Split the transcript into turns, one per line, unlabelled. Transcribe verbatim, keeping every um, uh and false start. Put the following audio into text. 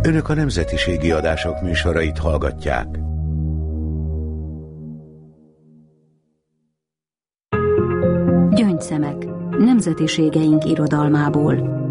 Önök a Nemzetiségi Adások műsorait hallgatják.
Gyöngyszemek, nemzetiségeink irodalmából.